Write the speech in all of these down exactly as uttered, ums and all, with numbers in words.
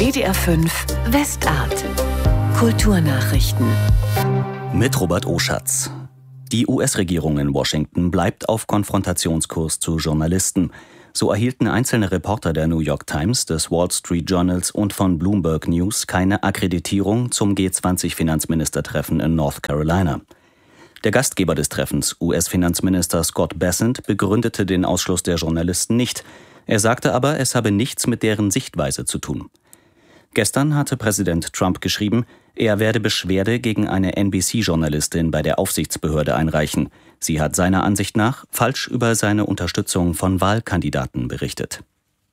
D D R fünf Westart. Kulturnachrichten. Mit Robert Oschatz. Die U S-Regierung in Washington bleibt auf Konfrontationskurs zu Journalisten. So erhielten einzelne Reporter der New York Times, des Wall Street Journals und von Bloomberg News keine Akkreditierung zum G zwanzig Finanzministertreffen in North Carolina. Der Gastgeber des Treffens, U S-Finanzminister Scott Bessent, begründete den Ausschluss der Journalisten nicht. Er sagte aber, es habe nichts mit deren Sichtweise zu tun. Gestern hatte Präsident Trump geschrieben, er werde Beschwerde gegen eine N B C-Journalistin bei der Aufsichtsbehörde einreichen. Sie hat seiner Ansicht nach falsch über seine Unterstützung von Wahlkandidaten berichtet.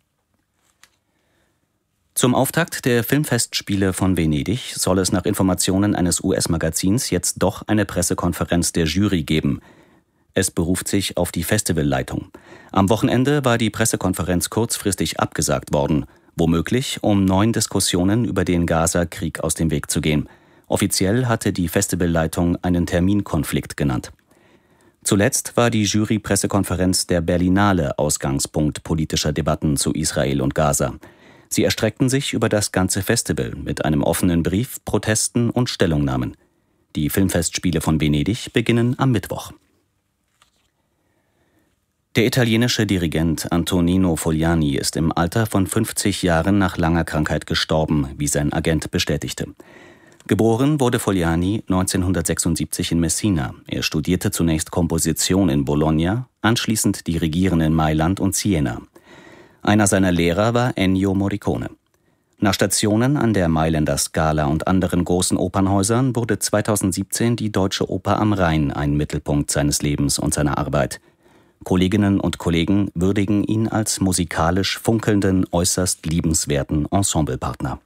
Zum Auftakt der Filmfestspiele von Venedig soll es nach Informationen eines U S-Magazins jetzt doch eine Pressekonferenz der Jury geben. Es beruft sich auf die Festivalleitung. Am Wochenende war die Pressekonferenz kurzfristig abgesagt worden, womöglich um neuen Diskussionen über den Gaza-Krieg aus dem Weg zu gehen. Offiziell hatte die Festivalleitung einen Terminkonflikt genannt. Zuletzt war die Jury-Pressekonferenz der Berlinale Ausgangspunkt politischer Debatten zu Israel und Gaza. Sie erstreckten sich über das ganze Festival mit einem offenen Brief, Protesten und Stellungnahmen. Die Filmfestspiele von Venedig beginnen am Mittwoch. Der italienische Dirigent Antonino Fogliani ist im Alter von fünfzig Jahren nach langer Krankheit gestorben, wie sein Agent bestätigte. Geboren wurde Fogliani neunzehnhundertsechsundsiebzig in Messina. Er studierte zunächst Komposition in Bologna, anschließend Dirigieren in Mailand und Siena. Einer seiner Lehrer war Ennio Morricone. Nach Stationen an der Mailänder Scala und anderen großen Opernhäusern wurde zweitausendsiebzehn die Deutsche Oper am Rhein ein Mittelpunkt seines Lebens und seiner Arbeit. Kolleginnen und Kollegen würdigen ihn als musikalisch funkelnden, äußerst liebenswerten Ensemblepartner.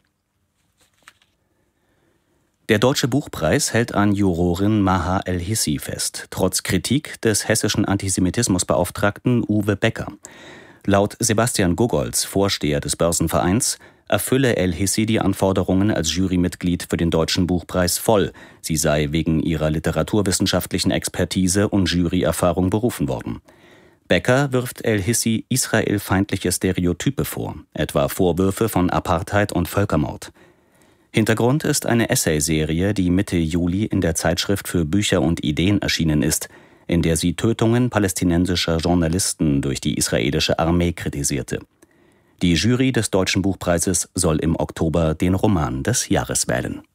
Der Deutsche Buchpreis hält an Jurorin Maha El-Hissi fest, trotz Kritik des hessischen Antisemitismusbeauftragten Uwe Becker. Laut Sebastian Gogolz, Vorsteher des Börsenvereins, erfülle El-Hissi die Anforderungen als Jurymitglied für den Deutschen Buchpreis voll. Sie sei wegen ihrer literaturwissenschaftlichen Expertise und Juryerfahrung berufen worden. Becker wirft El-Hissi israelfeindliche Stereotype vor, etwa Vorwürfe von Apartheid und Völkermord. Hintergrund ist eine Essayserie, die Mitte Juli in der Zeitschrift für Bücher und Ideen erschienen ist, in der sie Tötungen palästinensischer Journalisten durch die israelische Armee kritisierte. Die Jury des Deutschen Buchpreises soll im Oktober den Roman des Jahres wählen.